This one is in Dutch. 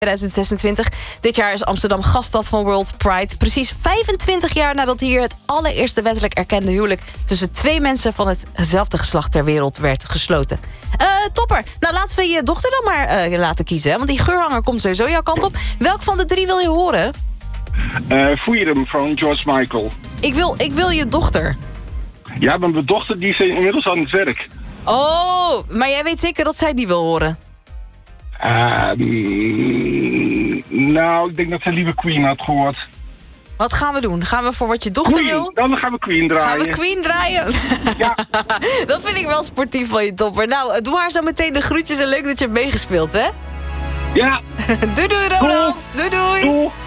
2026. Dit jaar is Amsterdam gaststad van World Pride. Precies 25 jaar nadat hier het allereerste wettelijk erkende huwelijk tussen twee mensen van hetzelfde geslacht ter wereld werd gesloten. Topper. Nou, laten we je dochter dan maar laten kiezen. Hè? Want die geurhanger komt sowieso jouw kant op. Welk van de drie wil je horen? Freedom van George Michael. Ik wil je dochter. Ja, maar mijn dochter die is inmiddels aan het werk. Oh, maar jij weet zeker dat zij die wil horen? Nou, ik denk dat zij liever Queen had gehoord. Wat gaan we doen? Gaan we voor wat je dochter Queen, wil? dan gaan we Queen draaien. Gaan we Queen draaien? Ja. Dat vind ik wel sportief van je, Topper. Nou, doe haar zo meteen de groetjes en leuk dat je hebt meegespeeld, hè? Ja. Doei doei, Roland. Doei doei. Doei.